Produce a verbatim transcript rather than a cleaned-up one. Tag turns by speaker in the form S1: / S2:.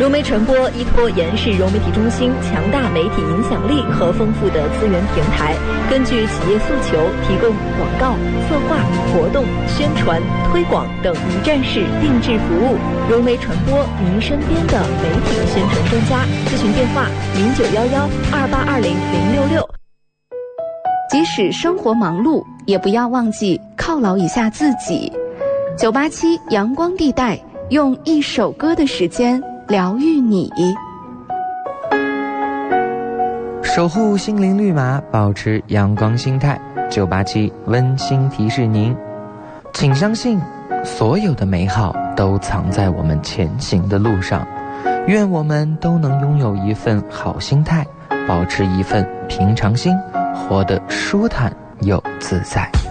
S1: 融媒传播依托延世融媒体中心强大媒体影响力和丰富的资源平台，根据企业诉求提供广告、策划、活动、宣传、推广等一站式定制服务。融媒传播，您身边的媒体宣传专家。咨询电话：零九幺幺二八二零零六六。
S2: 即使生活忙碌，也不要忘记犒劳一下自己。九八七阳光地带，用一首歌的时间疗愈你，
S3: 守护心灵绿码，保持阳光心态。九八七温馨提示您，请相信所有的美好都藏在我们前行的路上。愿我们都能拥有一份好心态，保持一份平常心，活得舒坦又自在。